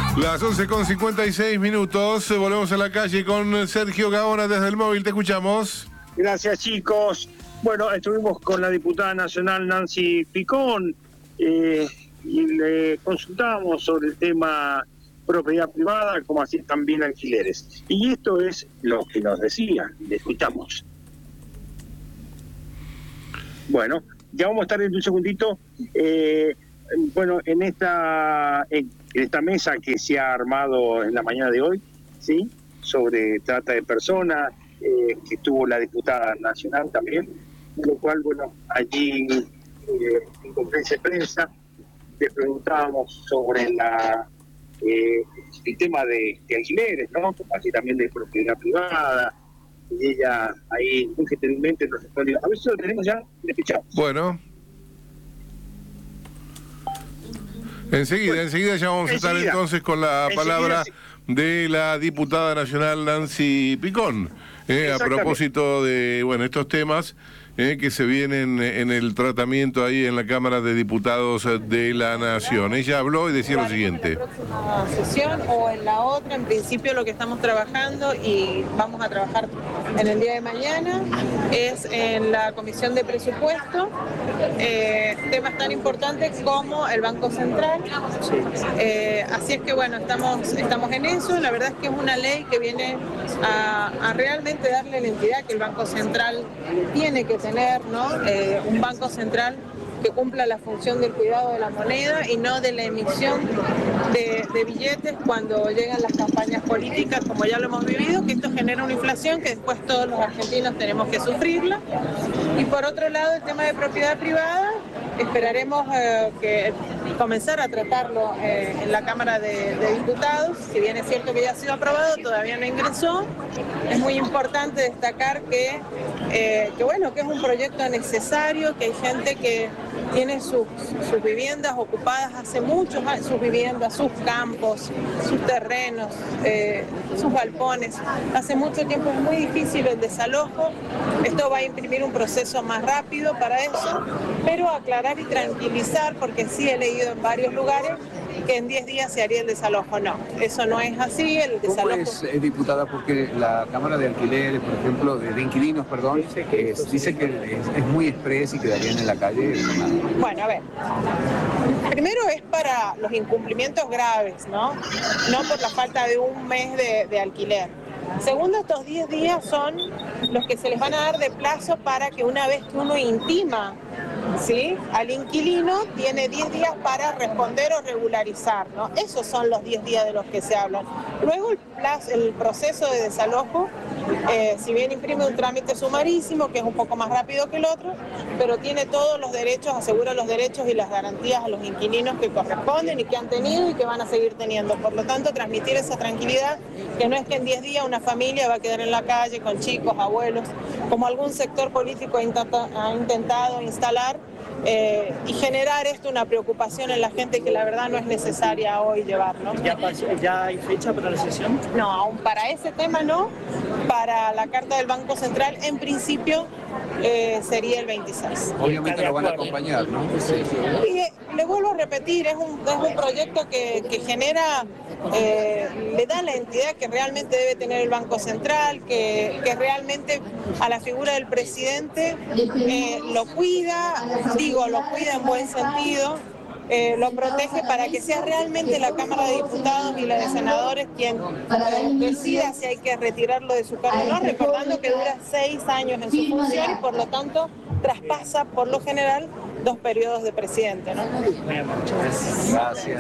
Las 11:56, volvemos a la calle con Sergio Gaona desde el móvil, te escuchamos. Gracias, chicos. Bueno, estuvimos con la diputada nacional Nancy Picón y le consultamos sobre el tema propiedad privada, como así también alquileres. Y esto es lo que nos decía, le escuchamos. Bueno, ya vamos a estar en un segundito. Bueno, en esta mesa que se ha armado en la mañana de hoy, ¿sí?, sobre trata de personas, que estuvo la diputada nacional también, lo cual, bueno, allí en conferencia de prensa le preguntábamos sobre el tema de alquileres, ¿no?, así también de propiedad privada, y ella ahí muy gentilmente nos respondió. A ver si lo tenemos ya, le escuchamos. Bueno. Enseguida ya vamos a estar entonces con la palabra de la diputada nacional Nancy Picón, a propósito de, bueno, estos temas que se vienen en el tratamiento ahí en la Cámara de Diputados de la Nación. Ella habló y decía lo siguiente. En la próxima sesión o en la otra, en principio lo que estamos trabajando y vamos a trabajar en el día de mañana es en la Comisión de Presupuesto, temas tan importantes como el Banco Central. Así es que bueno, estamos en eso. La verdad es que es una ley que viene a realmente darle la entidad que el Banco Central tiene que tener, ¿no? Un Banco Central que cumpla la función del cuidado de la moneda y no de la emisión de billetes cuando llegan las campañas políticas, como ya lo hemos vivido, que esto genera una inflación que después todos los argentinos tenemos que sufrirla. Y por otro lado, el tema de propiedad privada, esperaremos que comenzar a tratarlo en la Cámara de Diputados. Si bien es cierto que ya ha sido aprobado, todavía no ingresó. Es muy importante destacar que bueno, que es un proyecto necesario, que hay gente que tiene sus viviendas ocupadas hace muchos años, sus viviendas, sus campos, sus terrenos, sus galpones. Hace mucho tiempo es muy difícil el desalojo. Esto va a imprimir un proceso más rápido para eso, pero aclarar y tranquilizar, porque sí he leído en varios lugares que en 10 días se haría el desalojo. No, eso no es así. El desalojo... ¿Cómo es, diputada? Porque la Cámara de Alquileres, por ejemplo, de Inquilinos, perdón, dice que es muy express y quedarían en la calle. Bueno, a ver, primero es para los incumplimientos graves, ¿no? No por la falta de un mes de alquiler. Segundo, estos 10 días son los que se les van a dar de plazo para que una vez que uno intima, ¿sí?, al inquilino, tiene 10 días para responder o regularizar, ¿no? Esos son los 10 días de los que se hablan. Luego el proceso de desalojo, si bien imprime un trámite sumarísimo, que es un poco más rápido que el otro, pero tiene todos los derechos, asegura los derechos y las garantías a los inquilinos que corresponden y que han tenido y que van a seguir teniendo. Por lo tanto, transmitir esa tranquilidad, que no es que en 10 días una familia va a quedar en la calle con chicos, abuelos, como algún sector político ha intentado instalar, y generar esto una preocupación en la gente que la verdad no es necesaria hoy llevar, ¿no? ¿Ya hay fecha para la sesión? No, aún para ese tema no. Para la Carta del Banco Central, en principio, sería el 26. Obviamente lo van a acompañar, ¿no? Sí. Y le vuelvo a repetir, es un proyecto que genera, le da la entidad que realmente debe tener el Banco Central, que realmente a la figura del presidente lo cuida, lo cuida en buen sentido, lo protege para que sea realmente la Cámara de Diputados y la de Senadores quien decida si hay que retirarlo de su cargo o no, recordando que dura 6 años en su función y por lo tanto traspasa por lo general 2 periodos de presidente, ¿no? Gracias.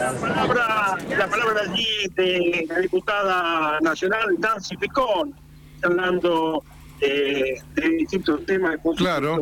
La palabra allí de la diputada nacional Nancy Picón, hablando de distintos temas. Claro.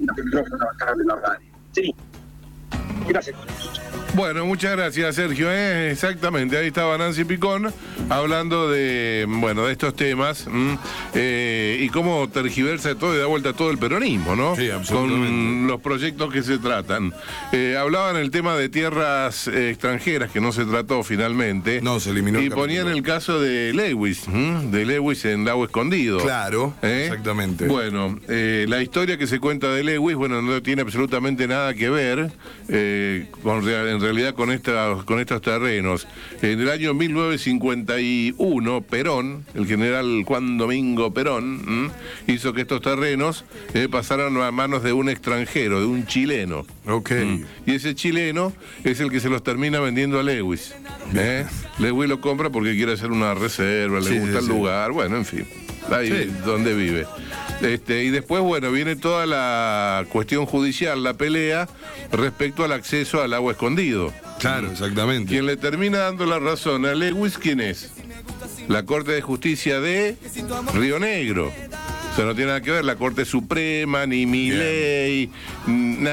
Sí. Gracias. Bueno, muchas gracias, Sergio. Exactamente, ahí estaba Nancy Picón hablando de, bueno, de estos temas y cómo tergiversa todo y da vuelta todo el peronismo, ¿no? Sí, absolutamente. Con los proyectos que se tratan. Hablaban el tema de tierras extranjeras, que no se trató finalmente. No, se eliminó. Y ponían el caso de Lewis en Lago Escondido. Claro, exactamente. Bueno, la historia que se cuenta de Lewis, bueno, no tiene absolutamente nada que ver en realidad con estos terrenos. En el año 1951, Perón, el general Juan Domingo Perón, hizo que estos terrenos pasaran a manos de un extranjero, de un chileno. Ok. Y ese chileno es el que se los termina vendiendo a Lewis. Lewis lo compra porque quiere hacer una reserva, le gusta el lugar, bueno, en fin, ahí donde vive. Y después, bueno, viene toda la cuestión judicial, la pelea respecto al acceso al agua escondido. Claro, exactamente. Quien le termina dando la razón a Lewis, ¿quién es? La Corte de Justicia de Río Negro. O sea, no tiene nada que ver la Corte Suprema, ni Milei, nada.